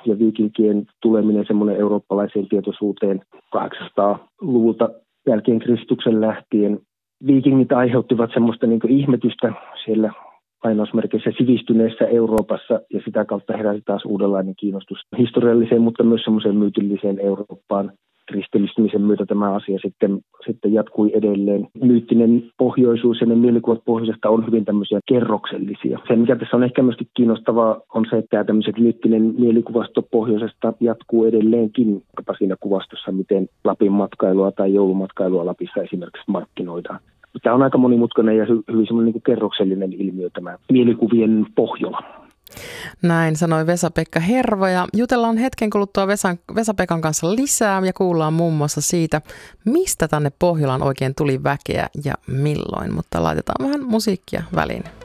ja viikinkien tuleminen semmoinen eurooppalaiseen tietoisuuteen 800-luvulta jälkeen Kristuksen lähtien. Viikingit aiheuttivat semmoista niin kuin ihmetystä siellä lainausmerkeissä sivistyneessä Euroopassa ja sitä kautta heräsi taas uudenlainen kiinnostus historialliseen, mutta myös semmoiseen myytilliseen Eurooppaan. Kristillistymisen myötä tämä asia sitten jatkui edelleen. Myyttinen pohjoisuus ja ne mielikuvat pohjoisesta on hyvin tämmöisiä kerroksellisia. Se, mikä tässä on ehkä myös kiinnostavaa, on se, että tämmöiset myyttinen mielikuvasto pohjoisesta jatkuu edelleenkin siinä kuvastossa, miten Lapin matkailua tai joulumatkailua Lapissa esimerkiksi markkinoidaan. Tämä on aika monimutkainen ja hyvin semmoinen niin kerroksellinen ilmiö tämä mielikuvien Pohjola. Näin sanoi Vesa-Pekka Hervo ja jutellaan hetken kuluttua Vesa-Pekan kanssa lisää ja kuullaan muun muassa siitä, mistä tänne Pohjolaan oikein tuli väkeä ja milloin, mutta laitetaan vähän musiikkia väliin.